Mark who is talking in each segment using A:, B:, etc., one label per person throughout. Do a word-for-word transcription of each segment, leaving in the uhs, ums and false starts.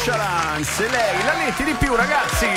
A: Nonchalance, e lei, la Leti di più, ragazzi.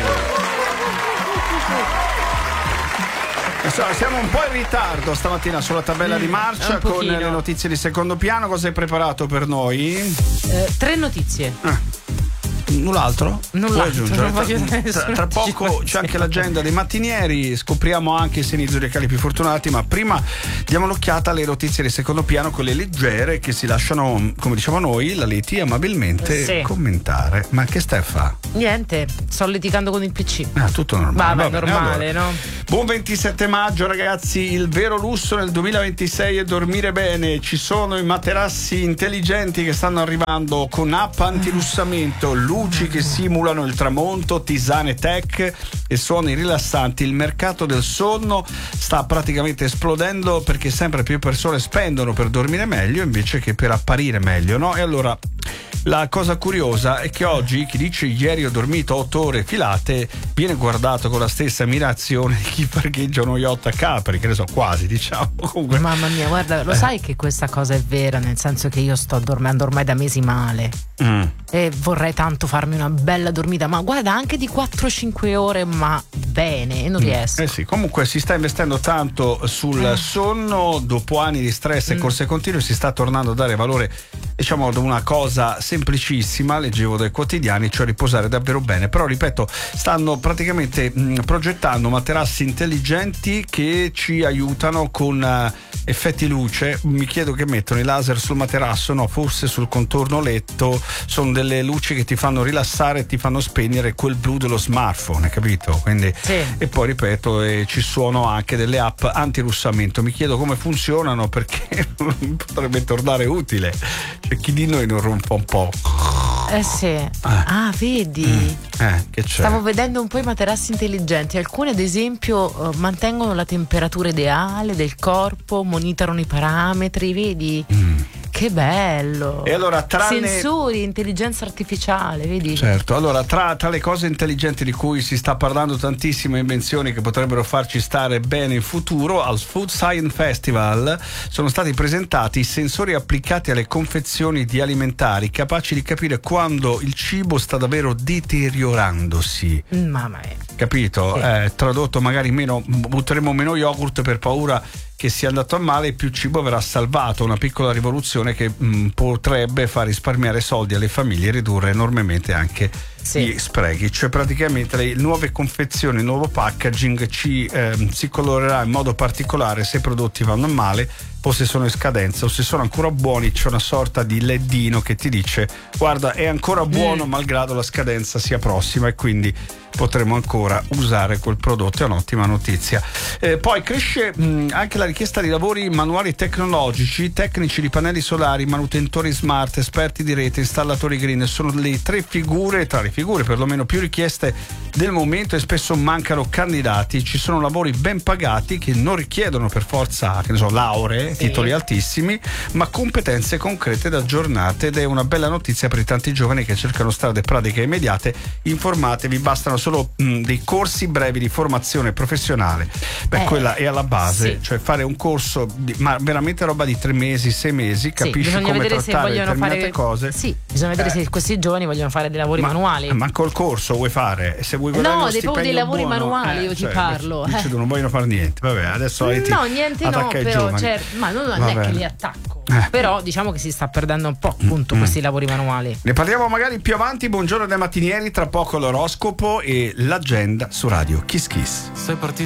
A: Insomma, siamo un po' in ritardo stamattina sulla tabella di marcia con le notizie di secondo piano. Cosa hai preparato per noi?
B: Eh, tre notizie.
A: Ah. Null'altro?
B: Null'altro, non voglio
A: tra, tra, tra poco c'è anche l'agenda dei mattinieri, scopriamo anche i segni zodiacali più fortunati, ma prima diamo un'occhiata alle notizie di secondo piano, quelle leggere che si lasciano, come diciamo noi, la Leti amabilmente sì. commentare. Ma che stai a fa?
B: Niente, sto litigando con il P C.
A: Ah, tutto normale.
B: Vabbè, Vabbè normale,
A: allora.
B: no?
A: Buon ventisette maggio, ragazzi. Il vero lusso nel duemilaventisei è dormire bene. Ci sono i materassi intelligenti che stanno arrivando con app antilussamento, luci che simulano il tramonto, tisane tech e suoni rilassanti. Il mercato del sonno sta praticamente esplodendo perché sempre più persone spendono per dormire meglio invece che per apparire meglio, no? E allora la cosa curiosa è che oggi chi dice ieri ho dormito otto ore filate viene guardato con la stessa ammirazione di chi parcheggia uno yacht a Capri, che ne so, quasi, diciamo. Comunque,
B: mamma mia, guarda, lo eh. sai che questa cosa è vera, nel senso che io sto dormendo ormai da mesi male mm. e vorrei tanto farmi una bella dormita, ma guarda, anche di quattro cinque ore, ma bene, non riesco.
A: Eh sì, comunque si sta investendo tanto sul eh. sonno, dopo anni di stress e mm. corse continue si sta tornando a dare valore, diciamo, ad una cosa semplicissima, leggevo dai quotidiani, cioè riposare davvero bene. Però ripeto, stanno praticamente mh, progettando materassi intelligenti che ci aiutano con uh, effetti luce. Mi chiedo che mettono i laser sul materasso, no, forse sul contorno letto. Sono delle luci che ti fanno rilassare e ti fanno spegnere quel blu dello smartphone, capito? Quindi
B: sì.
A: E poi ripeto, eh, ci sono anche delle app antirussamento. Mi chiedo come funzionano, perché potrebbe tornare utile. Cioè, chi di noi non rompa un po'?
B: Eh sì. Eh. Ah, vedi?
A: Mm. Eh, che c'è?
B: Stavo vedendo un po' i materassi intelligenti. Alcuni, ad esempio, uh, mantengono la temperatura ideale del corpo, monitorano i parametri, vedi? Mm. Che bello!
A: E allora, tra
B: sensori, le... intelligenza artificiale, vedi?
A: Certo, allora tra, tra le cose intelligenti di cui si sta parlando tantissimo, invenzioni che potrebbero farci stare bene in futuro, al Food Science Festival sono stati presentati i sensori applicati alle confezioni di alimentari, capaci di capire quando il cibo sta davvero deteriorandosi.
B: Mamma mia.
A: Capito? Sì. Eh, tradotto, magari meno, butteremo meno yogurt per paura che sia andato a male e più cibo verrà salvato. Una piccola rivoluzione che mh, potrebbe far risparmiare soldi alle famiglie e ridurre enormemente anche sì. gli sprechi. Cioè praticamente le nuove confezioni, il nuovo packaging ci eh, si colorerà in modo particolare se i prodotti vanno male o se sono in scadenza, o se sono ancora buoni c'è una sorta di ledino che ti dice guarda, è ancora buono mm. malgrado la scadenza sia prossima, e quindi potremo ancora usare quel prodotto. È un'ottima notizia. Eh, poi cresce mh, anche la richiesta di lavori manuali tecnologici, tecnici di pannelli solari, manutentori smart, esperti di rete, installatori green. Sono le tre figure, tra le figure perlomeno più richieste del momento, e spesso mancano candidati. Ci sono lavori ben pagati che non richiedono per forza, che ne so, lauree, sì. titoli altissimi, ma competenze concrete ed aggiornate, ed è una bella notizia per i tanti giovani che cercano strade pratiche immediate. Informatevi, bastano solo mh, dei corsi brevi di formazione professionale. Beh, eh, quella è alla base, sì. cioè fare un corso di, ma veramente roba di tre mesi, sei mesi, capisci sì, come trattare determinate fare, cose.
B: Sì, bisogna vedere eh. se questi giovani vogliono fare dei lavori
A: ma,
B: manuali.
A: Ma col corso vuoi fare? Se vuoi
B: no, dei, dei lavori buono, manuali, eh, io
A: cioè,
B: ti parlo.
A: Dice, non vogliono fare niente. Vabbè, adesso no,
B: ti niente no, però cioè, ma non, non è che li attacco. Eh. Però diciamo che si sta perdendo un po' appunto mm. questi lavori manuali.
A: Ne parliamo magari più avanti. Buongiorno dai mattinieri, tra poco l'oroscopo e l'agenda su Radio Kiss Kiss.
C: Sei partito